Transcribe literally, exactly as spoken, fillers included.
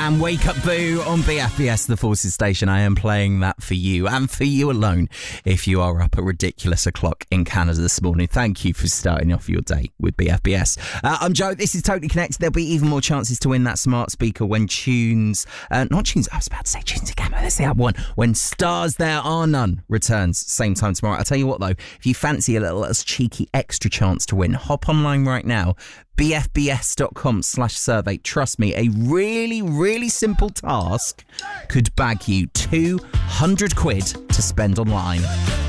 and Wake Up Boo on B F B S, the Forces station. I am playing that for you and for you alone if you are up at ridiculous o'clock in Canada this morning. Thank you for starting off your day with B F B S. Uh, I'm Joe. This is Totally Connected. There'll be even more chances to win that smart speaker when tunes, uh, not tunes, I was about to say tunes again, but let's say that one. When Stars There Are None returns, same time tomorrow. I'll tell you what though, if you fancy a little, little cheeky extra chance to win, hop online right now, bfbs.com slash survey. Trust me, a really, really simple task could bag you two hundred quid to spend online.